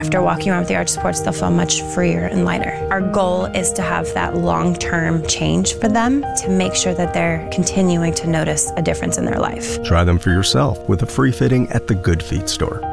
After walking around with the Arch Supports, they'll feel much freer and lighter. Our goal is to have that long-term change for them to make sure that they're continuing to notice a difference in their life. Try them for yourself with a free fitting at the Good Feet store.